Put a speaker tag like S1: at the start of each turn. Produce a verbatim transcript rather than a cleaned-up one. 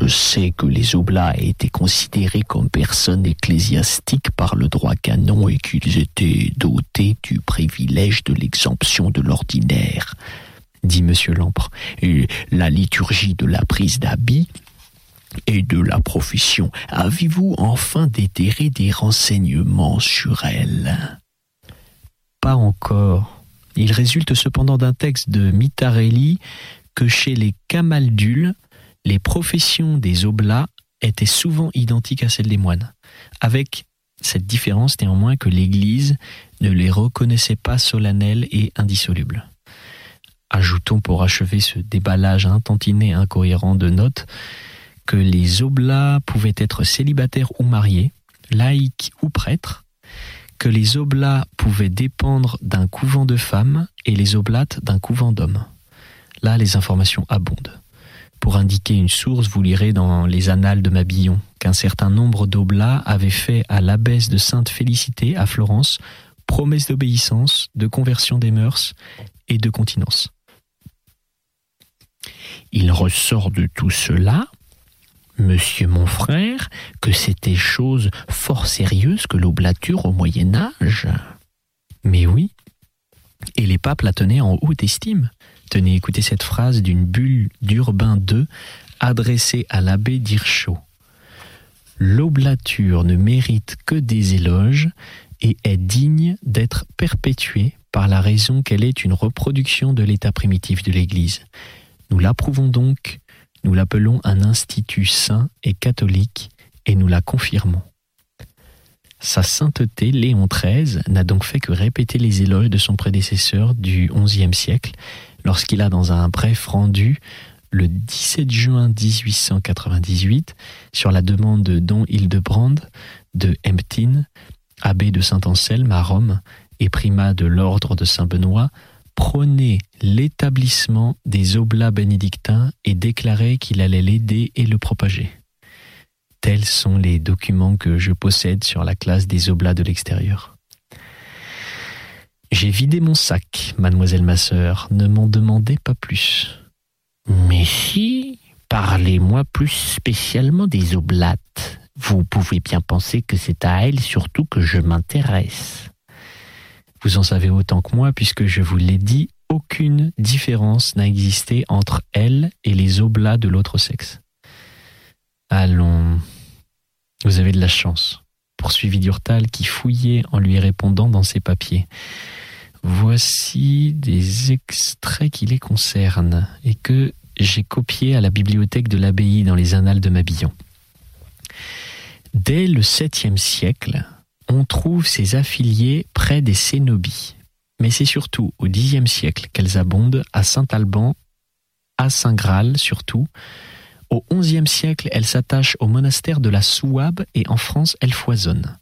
S1: sais que les oblats étaient considérés comme personnes ecclésiastiques par le droit canon et qu'ils étaient dotés du privilège de l'exemption de l'ordinaire, dit Monsieur Lampre. Et la liturgie de la prise d'habit et de la profession, avez-vous enfin déterré des renseignements sur elle ? Pas encore. Il résulte cependant d'un texte de Mittarelli que chez les Camaldules, les professions des oblats étaient souvent identiques à celles des moines, avec cette différence néanmoins que l'Église ne les reconnaissait pas solennelles et indissolubles. Ajoutons pour achever ce déballage intantiné incohérent de notes que les oblats pouvaient être célibataires ou mariés, laïcs ou prêtres, que les oblats pouvaient dépendre d'un couvent de femmes et les oblates d'un couvent d'hommes. Là, les informations abondent. Pour indiquer une source, vous lirez dans les Annales de Mabillon qu'un certain nombre d'oblats avaient fait à l'abbesse de Sainte-Félicité à Florence promesse d'obéissance, de conversion des mœurs et de continence. Il ressort de tout cela, monsieur mon frère, que c'était chose fort sérieuse que l'oblature au Moyen-Âge. Mais oui, et les papes la tenaient en haute estime. Tenez, écoutez cette phrase d'une bulle d'Urbain deux adressée à l'abbé d'Hirschau. « L'oblature ne mérite que des éloges et est digne d'être perpétuée par la raison qu'elle est une reproduction de l'état primitif de l'Église. Nous l'approuvons donc, nous l'appelons un institut saint et catholique et nous la confirmons. » Sa sainteté, Léon treize, n'a donc fait que répéter les éloges de son prédécesseur du onzième siècle, lorsqu'il a, dans un bref rendu, le dix-sept juin dix-huit cent quatre-vingt-dix-huit, sur la demande de don Hildebrand de Hemptin, abbé de Saint-Anselme à Rome et primat de l'ordre de Saint-Benoît, prôné l'établissement des oblats bénédictins et déclaré qu'il allait l'aider et le propager. Tels sont les documents que je possède sur la classe des oblats de l'extérieur. J'ai vidé mon sac, mademoiselle ma sœur, ne m'en demandez pas plus. Mais si, parlez-moi plus spécialement des oblates. Vous pouvez bien penser que c'est à elles surtout que je m'intéresse. Vous en savez autant que moi, puisque je vous l'ai dit, aucune différence n'a existé entre elles et les oblats de l'autre sexe. Allons, vous avez de la chance, poursuivit Durtal qui fouillait en lui répondant dans ses papiers. Voici des extraits qui les concernent et que j'ai copiés à la bibliothèque de l'abbaye dans les Annales de Mabillon. Dès le septième siècle, on trouve ces affiliées près des cénobies, mais c'est surtout au dixième siècle qu'elles abondent à Saint-Alban, à Saint-Graal surtout. Au onzième siècle, elles s'attachent au monastère de la Souabe et en France, elles foisonnent.